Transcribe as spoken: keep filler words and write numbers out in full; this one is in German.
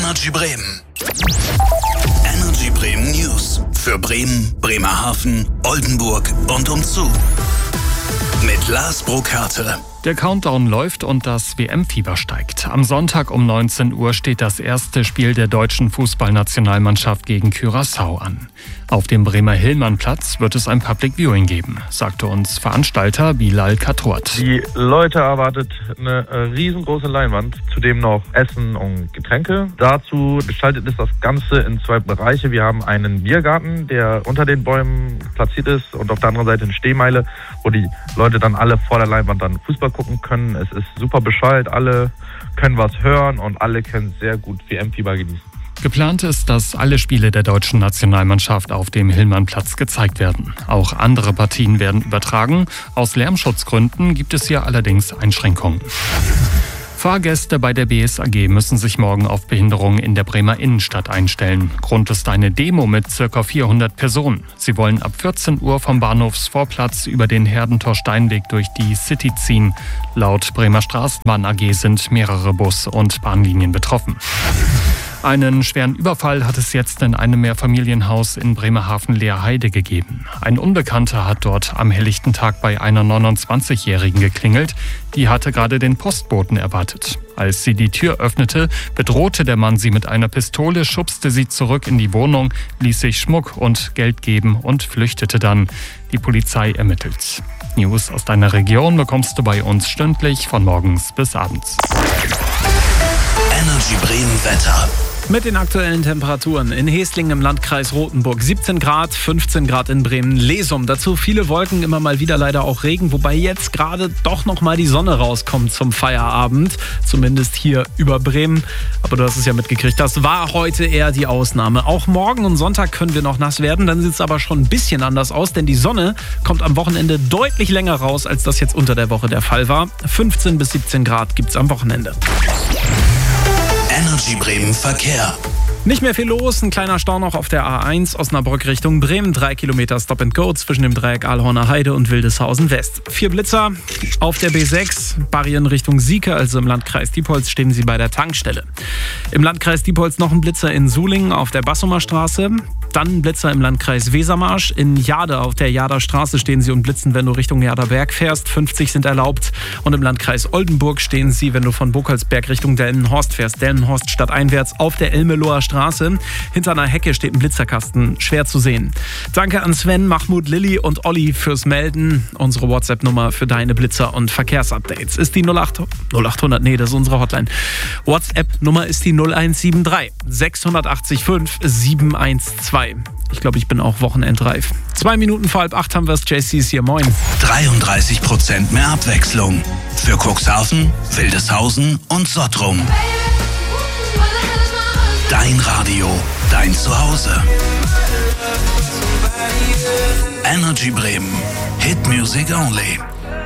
Energy Bremen. Energy Bremen News für Bremen, Bremerhaven, Oldenburg und umzu. Mit Lars Brokate. Der Countdown läuft und das W M-Fieber steigt. Am Sonntag um neunzehn Uhr steht das erste Spiel der deutschen Fußballnationalmannschaft gegen Curaçao an. Auf dem Bremer Hillmannplatz wird es ein Public Viewing geben, sagte uns Veranstalter Bilal Katroat. Die Leute erwartet eine riesengroße Leinwand, zudem noch Essen und Getränke. Dazu gestaltet ist das Ganze in zwei Bereiche. Wir haben einen Biergarten, der unter den Bäumen platziert ist, und auf der anderen Seite eine Stehmeile, wo die Leute dann alle vor der Leinwand dann Fußball gucken können. Es ist super beschallt, alle können was hören und alle können sehr gut W M-Fieber genießen. Geplant ist, dass alle Spiele der deutschen Nationalmannschaft auf dem Hillmannplatz gezeigt werden. Auch andere Partien werden übertragen. Aus Lärmschutzgründen gibt es hier allerdings Einschränkungen. Fahrgäste bei der B S A G müssen sich morgen auf Behinderungen in der Bremer Innenstadt einstellen. Grund ist eine Demo mit ca. vierhundert Personen. Sie wollen ab vierzehn Uhr vom Bahnhofsvorplatz über den Herdentor-Steinweg durch die City ziehen. Laut Bremer Straßenbahn A G sind mehrere Bus- und Bahnlinien betroffen. Einen schweren Überfall hat es jetzt in einem Mehrfamilienhaus in Bremerhaven-Leerheide gegeben. Ein Unbekannter hat dort am helllichten Tag bei einer neunundzwanzigjährigen geklingelt. Die hatte gerade den Postboten erwartet. Als sie die Tür öffnete, bedrohte der Mann sie mit einer Pistole, schubste sie zurück in die Wohnung, ließ sich Schmuck und Geld geben und flüchtete dann. Die Polizei ermittelt. News aus deiner Region bekommst du bei uns stündlich von morgens bis abends. Energy Bremen Wetter. Mit den aktuellen Temperaturen in Heslingen im Landkreis Rothenburg siebzehn Grad, fünfzehn Grad in Bremen-Lesum. Dazu viele Wolken, immer mal wieder leider auch Regen, wobei jetzt gerade doch noch mal die Sonne rauskommt zum Feierabend. Zumindest hier über Bremen. Aber du hast es ja mitgekriegt, das war heute eher die Ausnahme. Auch morgen und Sonntag können wir noch nass werden, dann sieht es aber schon ein bisschen anders aus, denn die Sonne kommt am Wochenende deutlich länger raus, als das jetzt unter der Woche der Fall war. fünfzehn bis siebzehn Grad gibt es am Wochenende. Energy Bremen Verkehr. Nicht mehr viel los, ein kleiner Stau noch auf der A eins Osnabrück Richtung Bremen. Drei Kilometer Stop and Go zwischen dem Dreieck Ahlhorner Heide und Wildeshausen West. Vier Blitzer auf der B sechs, Barrien Richtung Sieke, also im Landkreis Diepholz, stehen sie bei der Tankstelle. Im Landkreis Diepholz noch ein Blitzer in Sulingen auf der Bassumer Straße. Dann ein Blitzer im Landkreis Wesermarsch. In Jade auf der Jader Straße stehen sie und blitzen, wenn du Richtung Jaderberg fährst. fünfzig sind erlaubt. Und im Landkreis Oldenburg stehen sie, wenn du von Burkholzberg Richtung Delmenhorst fährst. Delmenhorst stadteinwärts auf der Elmeloher Straße. Hinter einer Hecke steht ein Blitzerkasten, schwer zu sehen. Danke an Sven, Mahmoud, Lilly und Olli fürs Melden. Unsere WhatsApp-Nummer für deine Blitzer- und Verkehrsupdates ist die null acht hundert, nee, das ist unsere Hotline. WhatsApp-Nummer ist die null eins sieben drei sechs acht fünf sieben eins zwei. Ich glaube, ich bin auch wochenendreif. Zwei Minuten vor halb acht haben wir es. J C ist hier, moin. dreiunddreißig Prozent mehr Abwechslung. Für Cuxhaven, Wildeshausen und Sottrum. Dein Radio, dein Zuhause. Energy Bremen. Hit Music Only.